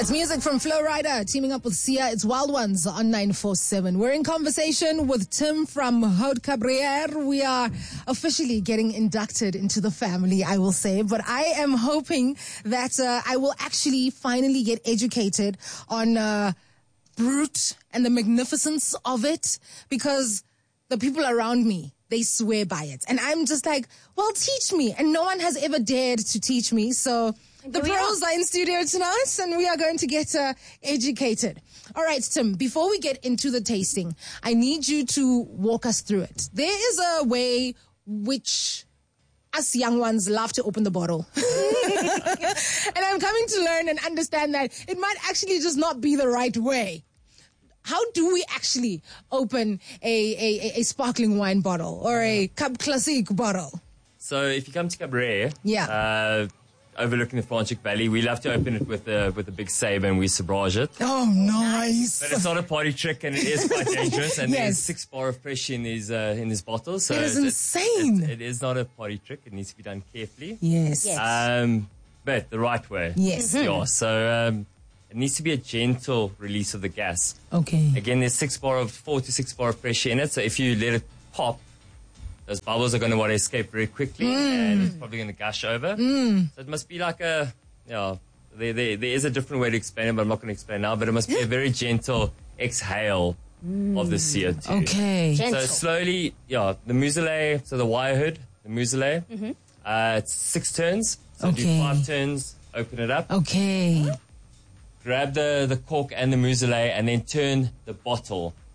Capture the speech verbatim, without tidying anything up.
It's music from Flo Rida teaming up with Sia. It's Wild Ones on nine four seven. We're in conversation with Tim from Haute Cabrera. We are officially getting inducted into the family, I will say. But I am hoping that uh, I will actually finally get educated on uh, Brut and the magnificence of it, because the people around me, they swear by it. And I'm just like, well, teach me. And no one has ever dared to teach me. So the pros are in studio tonight, and we are going to get uh, educated. All right, Tim, before we get into the tasting, I need you to walk us through it. There is a way which us young ones love to open the bottle. And I'm coming to learn and understand that it might actually just not be the right way. How do we actually open a, a, a sparkling wine bottle or a Cab Classique bottle? So if you come to Cabrera, yeah. uh, overlooking the Franschhoek Valley, we love to open it with a, with a big sabre and we sabrage it. Oh, nice. But it's not a party trick, and it is quite dangerous. And yes. there's six bar of pressure in these, uh, in this bottle. So that is it's, insane. It's, it is not a party trick. It needs to be done carefully. Yes. yes. Um, but the right way. Yes. Mm-hmm. Yeah. So um, it needs to be a gentle release of the gas. Okay. Again, there's six bar of, four to six bar of pressure in it. So if you let it pop, those bubbles are going to want to escape very quickly, mm. and it's probably going to gush over. Mm. So it must be like a, you know, there, there, there is a different way to explain it, but I'm not going to explain now. But it must be a very gentle exhale mm. of the C O two. Okay. Gentle. So slowly, yeah, the muselet, so the wire hood, the muselet, mm-hmm. uh, it's six turns. So okay. do five turns, open it up. Okay. Grab the, the cork and the muselet, and then turn the bottle